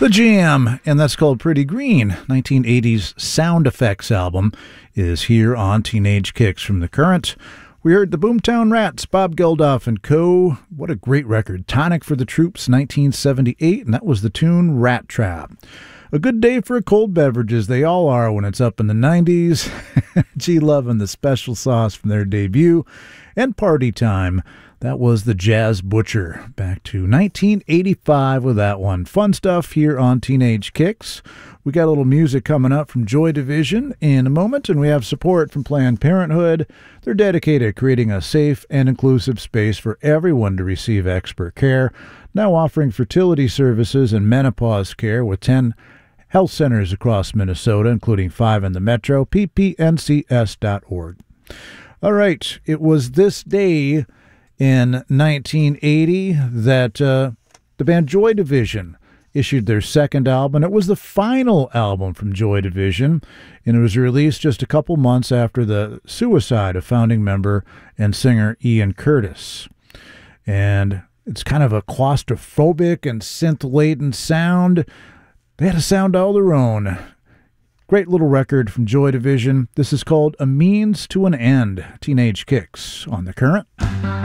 The Jam, and that's called Pretty Green. 1980s Sound Effects album is here on Teenage Kicks from the Current. We heard the Boomtown Rats, Bob Geldof and Co. What a great record. Tonic for the Troops, 1978, and that was the tune Rat Trap. A good day for a cold beverage, as they all are when it's up in the 90s. G-Love and the Special Sauce from their debut. And Party Time. That was the Jazz Butcher. Back to 1985 with that one. Fun stuff here on Teenage Kicks. We got a little music coming up from Joy Division in a moment, and we have support from Planned Parenthood. They're dedicated to creating a safe and inclusive space for everyone to receive expert care, now offering fertility services and menopause care with 10 health centers across Minnesota, including 5 in the metro, ppncs.org. All right, it was this day in 1980 that the band Joy Division issued their second album. It was the final album from Joy Division, and it was released just a couple months after the suicide of founding member and singer Ian Curtis. And it's kind of a claustrophobic and synth-laden sound. They had a sound all their own. Great little record from Joy Division. This is called A Means to an End. Teenage Kicks on the Current.